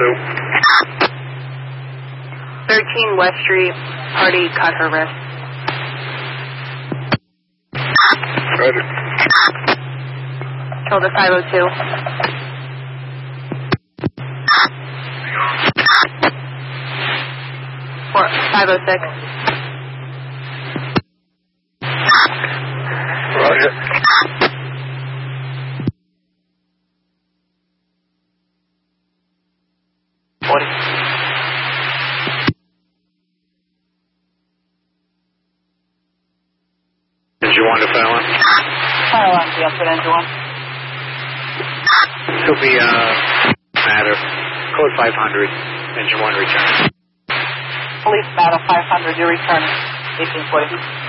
13 West Street, party cut her wrist. Roger. Told her 502. For 506. Roger. Engine 1 to Fallon. Fallon, the answer, engine 1. This will be matter. Code 500. Engine 1 return. Police matter 500, you return 1840.